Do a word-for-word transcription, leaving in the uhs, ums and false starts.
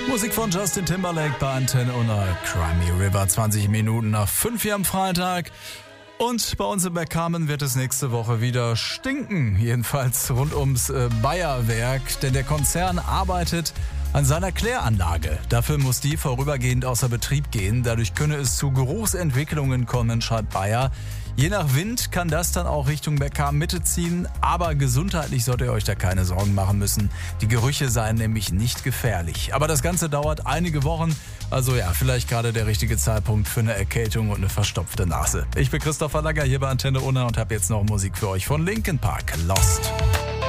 Musik von Justin Timberlake bei Antenne Unna. Cry Me River, zwanzig Minuten nach fünf hier am Freitag. Und bei uns in Bergkamen wird es nächste Woche wieder stinken. Jedenfalls rund ums äh, Bayer-Werk. Denn der Konzern arbeitet an seiner Kläranlage. Dafür muss die vorübergehend außer Betrieb gehen. Dadurch könne es zu Geruchsentwicklungen kommen, schreibt Bayer. Je nach Wind kann das dann auch Richtung Bergkamen-Mitte ziehen. Aber gesundheitlich solltet ihr euch da keine Sorgen machen müssen. Die Gerüche seien nämlich nicht gefährlich. Aber das Ganze dauert einige Wochen. Also ja, vielleicht gerade der richtige Zeitpunkt für eine Erkältung und eine verstopfte Nase. Ich bin Christopher Langer hier bei Antenne Unna und habe jetzt noch Musik für euch von Linkin Park, Lost.